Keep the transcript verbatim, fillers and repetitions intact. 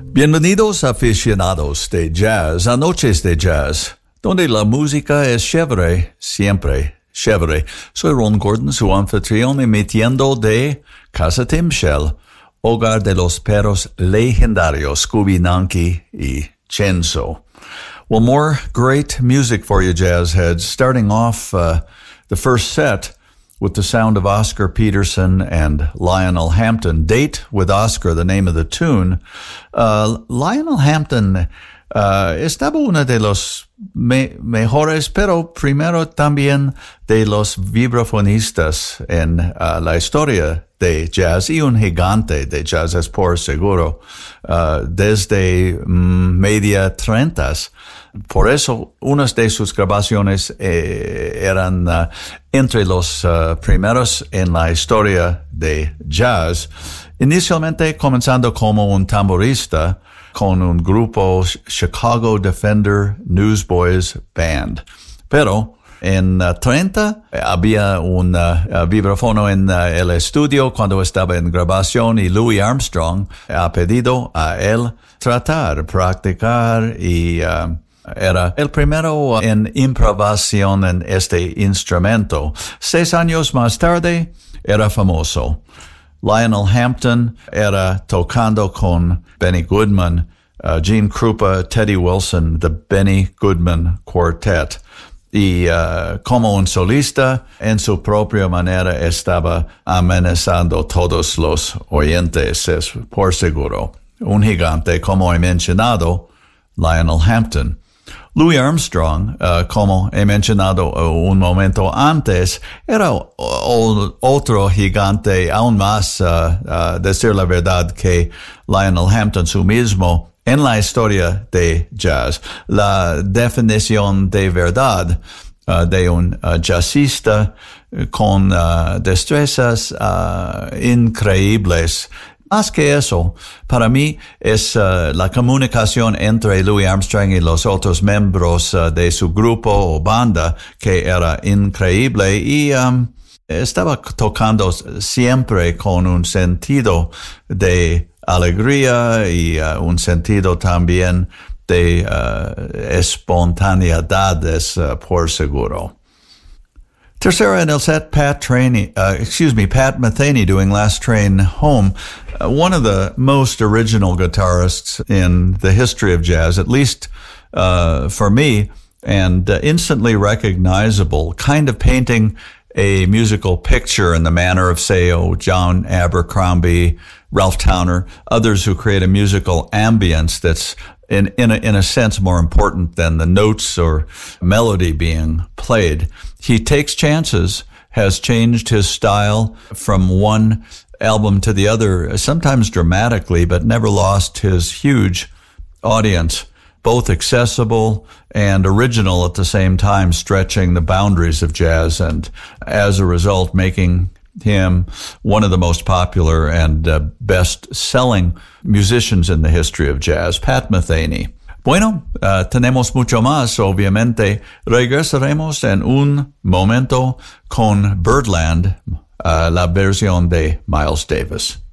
Bienvenidos aficionados de jazz a Noches de Jazz, donde la música es chévere, siempre chévere. Soy Ron Gordon, su anfitrión, emitiendo de Casa Timshel, hogar de los perros legendarios Scooby, Nanki y Chenzo. Well, more great music for you, jazz heads. Starting off uh, the first set with the sound of Oscar Peterson and Lionel Hampton. Date with Oscar, the name of the tune. Uh, Lionel Hampton uh, estaba uno de los me- mejores, pero primero también de los vibrafonistas en uh, la historia de jazz y un gigante de jazz, es por seguro, uh, desde mm, media trentas. Por eso, unas de sus grabaciones eh, eran uh, entre los uh, primeros en la historia de jazz. Inicialmente comenzando como un tamborista con un grupo Chicago Defender Newsboys Band. Pero en uh, treinta había un uh, vibrafono en uh, el estudio cuando estaba en grabación y Louis Armstrong ha pedido a él tratar, practicar y uh, era el primero en improvisación en este instrumento. Seis años más tarde era famoso. Lionel Hampton era tocando con Benny Goodman, uh, Gene Krupa, Teddy Wilson, the Benny Goodman Quartet. Y uh, como un solista, en su propia manera estaba amenazando todos los oyentes, es por seguro. Un gigante, como he mencionado, Lionel Hampton. Louis Armstrong, uh, como he mencionado uh, un momento antes, era o, otro gigante, aún más, uh, uh, decir la verdad, que Lionel Hampton su mismo en la historia de jazz. La definición de verdad uh, de un uh, jazzista con uh, destrezas uh, increíbles. Más que eso, para mí es uh, la comunicación entre Louis Armstrong y los otros miembros uh, de su grupo o banda que era increíble y um, estaba tocando siempre con un sentido de alegría y uh, un sentido también de uh, espontaneidad, es uh, por seguro. Tercera en el set, Pat Trainey, uh, excuse me, Pat Metheny doing Last Train Home. Uh, one of the most original guitarists in the history of jazz, at least uh, for me, and uh, instantly recognizable, kind of painting a musical picture in the manner of, say, oh, John Abercrombie, Ralph Towner, others who create a musical ambience that's in, in a, in a sense more important than the notes or melody being played. He takes chances, has changed his style from one album to the other, sometimes dramatically, but never lost his huge audience, both accessible and original at the same time, stretching the boundaries of jazz, and as a result, making him one of the most popular and uh, best-selling musicians in the history of jazz, Pat Metheny. Bueno, uh, tenemos mucho más, obviamente. Regresaremos en un momento con Birdland, uh, la versión de Miles Davis.